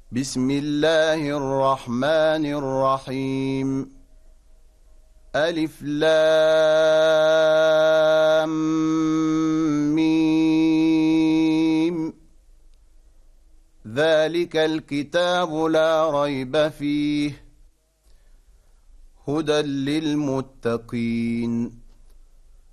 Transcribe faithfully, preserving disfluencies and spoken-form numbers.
بسم الله الرحمن الرحيم. ألف لام ميم. ذلك الكتاب لا ريب فيه هدى للمتقين.